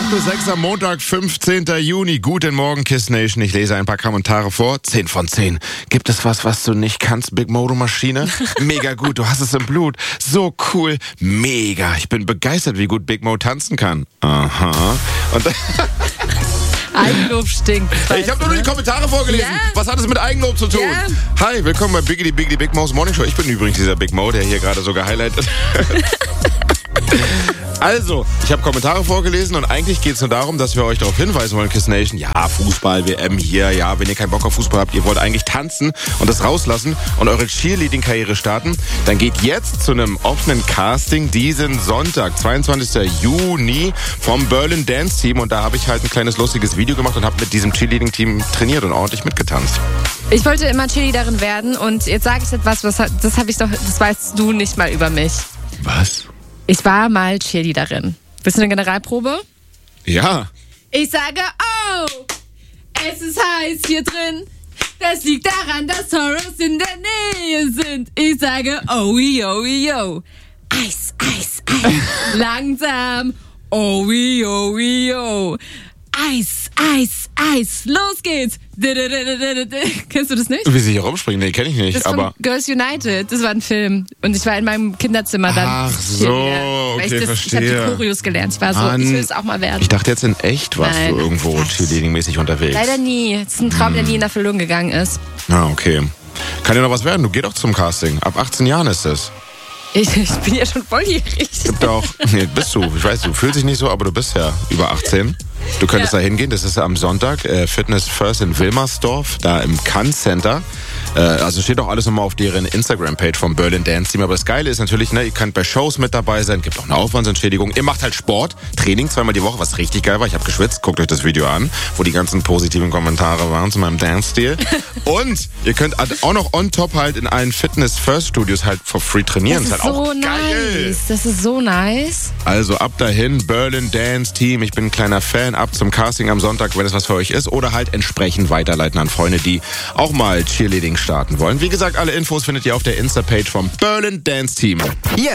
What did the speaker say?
8:06 Uhr am Montag, 15. Juni. Guten Morgen, Kiss Nation. Ich lese ein paar Kommentare vor. 10 von 10. Gibt es was du nicht kannst, Big Mo, du Maschine? Mega gut, du hast es im Blut. So cool. Mega. Ich bin begeistert, wie gut Big Mo tanzen kann. Aha. Und Eigenlob stinkt. Ich habe nur die Kommentare vorgelesen. Ja. Was hat es mit Eigenlob zu tun? Ja. Hi, willkommen bei Biggie Big Mo's Morning Show. Ich bin übrigens dieser Big Mo, der hier gerade so gehighlightet. Also, ich habe Kommentare vorgelesen und eigentlich geht es nur darum, dass wir euch darauf hinweisen wollen, Kiss Nation, ja, Fußball, WM hier, ja, wenn ihr keinen Bock auf Fußball habt, ihr wollt eigentlich tanzen und das rauslassen und eure Cheerleading-Karriere starten, dann geht jetzt zu einem offenen Casting diesen Sonntag, 22. Juni vom Berlin Dance Team und da habe ich halt ein kleines lustiges Video gemacht und habe mit diesem Cheerleading-Team trainiert und ordentlich mitgetanzt. Ich wollte immer Cheerleaderin werden und jetzt sage ich etwas, das weißt du nicht mal über mich. Was? Ich war mal Cheerleaderin. Willst du eine Generalprobe? Ja. Ich sage, oh, es ist heiß hier drin. Das liegt daran, dass Toros in der Nähe sind. Ich sage, oh, yo, yo. Eis, Eis, Eis. Langsam. Oh, yo, yo. Eis, Eis, Eis. Los geht's. Kennst du das nicht? Wie sie hier rumspringen? Nee, kenne ich nicht. Das ist von Girls United. Das war ein Film. Und ich war in meinem Kinderzimmer dann. Ach so, okay, verstehe. Ich habe die Choreos gelernt. Ich war so, ich will es auch mal werden. Ich dachte jetzt in echt warst du irgendwo Cheerleading-mäßig unterwegs. Leider nie. Das ist ein Traum, der nie in Erfüllung gegangen ist. Ah, okay. Kann ja noch was werden. Du geh doch zum Casting. Ab 18 Jahren ist es. Ich bin ja schon volljährig. Gibt auch. Nee, bist du. Ich weiß, du fühlst dich nicht so, aber du bist ja über 18. Du könntest da hingehen, das ist am Sonntag, Fitness First in Wilmersdorf, da im Cannes Center. Also steht auch alles nochmal auf deren Instagram-Page vom Berlin Dance Team. Aber das Geile ist natürlich, ihr könnt bei Shows mit dabei sein, gibt auch eine Aufwandsentschädigung. Ihr macht halt Sport, Training zweimal die Woche, was richtig geil war. Ich habe geschwitzt, guckt euch das Video an, wo die ganzen positiven Kommentare waren zu meinem Dance-Stil. Und ihr könnt auch noch on top halt in allen Fitness First Studios halt for free trainieren. Das ist halt so auch geil. nice. Das ist so nice. Also ab dahin, Berlin Dance Team. Ich bin ein kleiner Fan. Ab zum Casting am Sonntag, wenn es was für euch ist. Oder halt entsprechend weiterleiten an Freunde, die auch mal Cheerleading starten wollen. Wie gesagt, alle Infos findet ihr auf der Insta-Page vom Berlin Dance Team. Jetzt